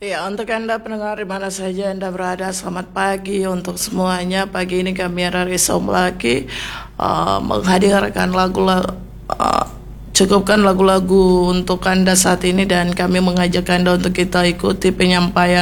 Ya, untuk Anda pendengar di mana saja Anda berada, selamat pagi untuk semuanya. Pagi ini kami RRI Saum lagi menghadirkan cukupkan lagu-lagu untuk Anda saat ini, dan kami mengajak Anda untuk kita ikuti penyampaian